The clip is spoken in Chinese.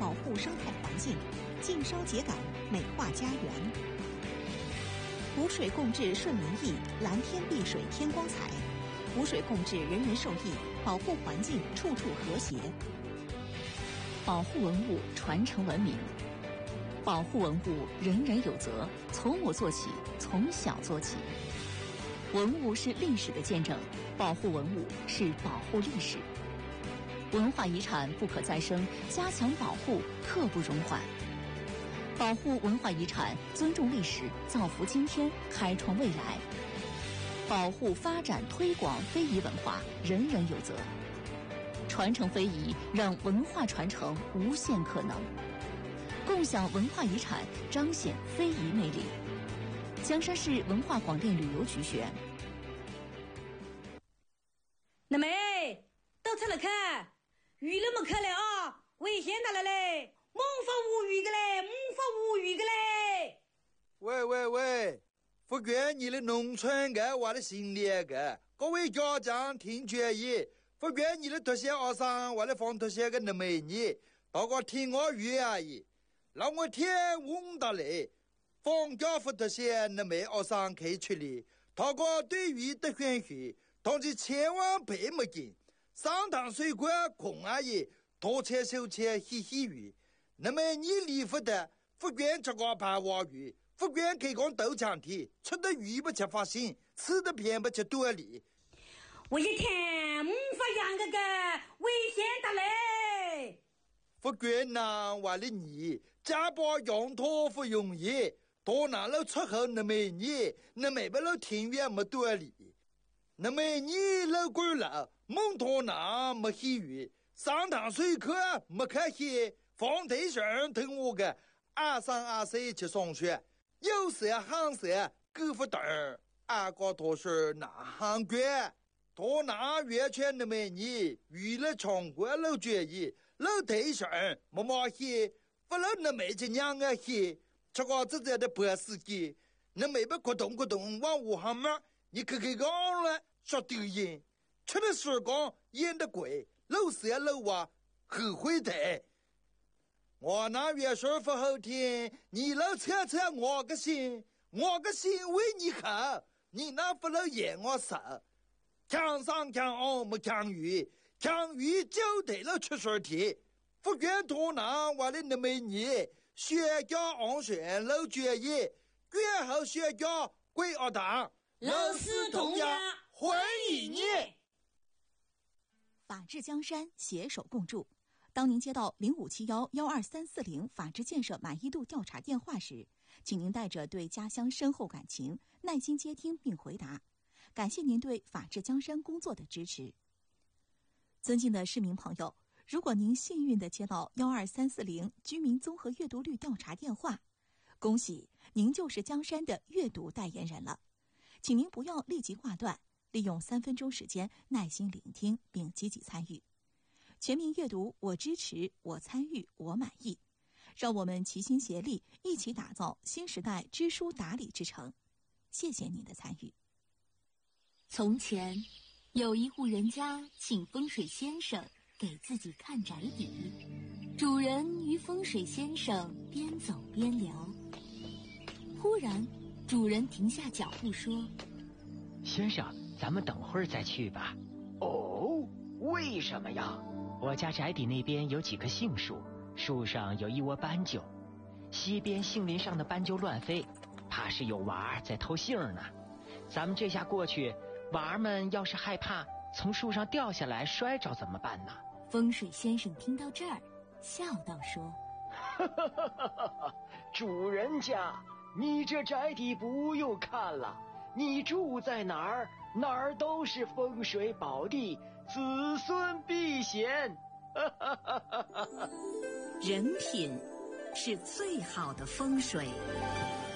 保护生态环境，净烧秸秆，美化家园。五水共治顺民意，蓝天碧水天光彩。五水共治，人人受益，保护环境，处处和谐。保护文物，传承文明。保护文物，人人有责，从我做起，从小做起。文物是历史的见证，保护文物是保护历史。文化遗产不可再生，加强保护刻不容缓。保护文化遗产，尊重历史，造福今天，开创未来。保护发展推广非遗文化，人人有责。传承非遗，让文化传承无限可能。共享文化遗产，彰显非遗魅力。江山市文化广电旅游局宣。 那妹，都出来看，鱼都没看了啊，危险的了嘞，猛发无语的嘞，猛发无语的嘞。 喂，福建你的农村个我的心里个，各位家长听决议，福建你的特些学生我的放特些个那美女，大家听我语而已。让我天问到嘞，放假福特些那美学生可以出来，他个对于的选许，同志千万别没劲，上堂水果空而已，多切手切嘻嘻鱼。那么你离福的福建这个排话语，福建可以讲豆浆体，吃的鱼不吃发心，吃的偏不吃多里。 我一天发扬个危险的嘞。 福建呐，为了你，家把羊驼不容易，多拿了出口那么你，那没不了庭院没多里，那么你老贵了，蒙托拿没喜鱼，上堂水课没开戏，放对象等我个2、3、2岁去上学，有时喊时狗不等，个多是拿喊惯，多拿月圈那么你，为了全国老决议。老对象没马戏，不老那没去娘个戏，这个自己的白司机，那没不咕咚咕咚往武汉嘛，你看看讲了说抖音，吃的时光演的贵，老师老娃后悔的。我那月说不好听，你老扯扯我个心为你好，你那不老演我手，强上强下没强于。强于就得了出水题，福建多拿我的那么你，学校安全老决议，最后学校归学堂， 老师同样欢迎你。 法治江山，携手共筑。当您接到0571-12340法治建设满意度调查电话时，请您带着对家乡深厚感情，耐心接听并回答。感谢您对法治江山工作的支持。尊敬的市民朋友，如果您幸运地接到12340居民综合阅读率调查电话，恭喜您就是江山的阅读代言人了。请您不要立即挂断，利用3分钟时间耐心聆听并积极参与。全民阅读，我支持，我参与，我满意。让我们齐心协力，一起打造新时代知书达理之城。谢谢您的参与。 从前有一户人家请风水先生给自己看宅邸，主人与风水先生边走边聊。忽然主人停下脚步说： 先生，咱们等会儿再去吧。 哦，为什么呀？ 我家宅邸那边有几棵杏树，树上有一窝斑鸠，西边杏林上的斑鸠乱飞，怕是有娃在偷杏呢。咱们这下过去，娃们要是害怕从树上掉下来摔着怎么办呢？ 风水先生听到这儿笑道说： 主人家，你这宅邸不用看了，你住在哪儿，哪儿都是风水宝地，子孙避险。 人品是最好的风水。